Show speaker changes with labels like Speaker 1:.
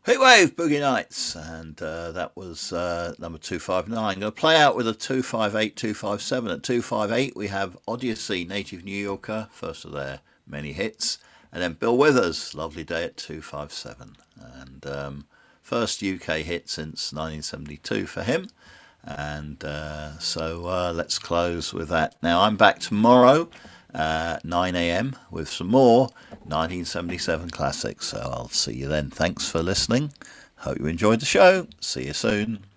Speaker 1: Heatwave Boogie Nights, and that was number 259. I'm going to play out with a 258, 257. At 258, we have Odyssey, Native New Yorker, first of their many hits, and then Bill Withers, Lovely Day at 257. And first UK hit since 1972 for him. And so let's close with that. Now, I'm back tomorrow. 9 a.m. with some more 1977 classics. So I'll see you then. Thanks for listening. Hope you enjoyed the show. See you soon.